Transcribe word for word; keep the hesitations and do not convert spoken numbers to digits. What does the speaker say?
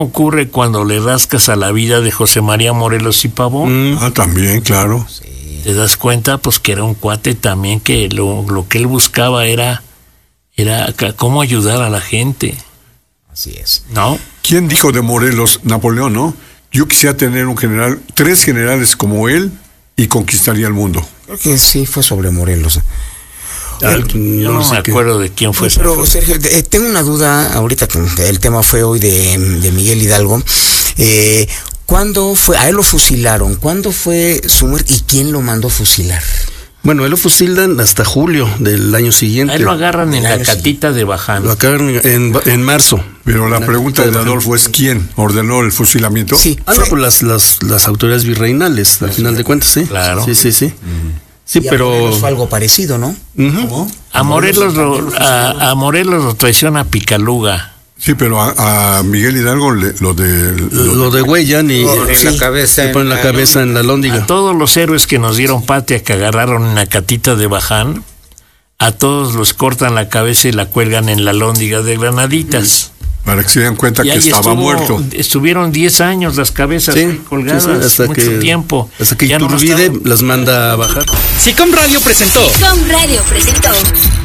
ocurre cuando le rascas a la vida de José María Morelos y Pavón. Mm. Ah, también, claro. Sí. Te das cuenta, pues, que era un cuate también que lo, lo que él buscaba era, era cómo ayudar a la gente. Así es. ¿No? ¿Quién dijo de Morelos? Napoleón, ¿no? Yo quisiera tener un general, tres generales como él y conquistaría el mundo. Creo que sí fue sobre Morelos. Al, yo no, no me acuerdo qué. de quién fue. Pero, pero Sergio, eh, tengo una duda, ahorita que el tema fue hoy de, de Miguel Hidalgo. Eh, ¿Cuándo fue? A él lo fusilaron. ¿Cuándo fue su muerte y quién lo mandó fusilar? Bueno, él lo fusilan hasta julio del año siguiente. A él lo agarran en la catita siguiente. de Baján. Lo agarran en, en marzo. Pero la, la pregunta de Adolfo es ¿quién ordenó el fusilamiento? Sí, ah, no, pues las, las, las autoridades virreinales, al final de cuentas, sí. Claro. Sí, sí, sí. Mm. Sí, y pero... A Morelos fue algo parecido, ¿no? Uh-huh. ¿Cómo? A Morelos lo, a, a Morelos lo traiciona Picaluga. Sí, pero a, a Miguel Hidalgo le, lo de... Lo, lo de Huellan y... Oh, sí, la cabeza le ponen la, la cabeza en la lóndiga. A todos los héroes que nos dieron patria que agarraron en la catita de Baján, a todos los cortan la cabeza y la cuelgan en la lóndiga de Granaditas. Para que se den cuenta y que estaba estuvo, muerto. Estuvieron diez años las cabezas sí, colgadas, sí, hasta mucho que, tiempo. Hasta que Iturbide no las manda a bajar. SICOM Radio presentó. SICOM Radio presentó.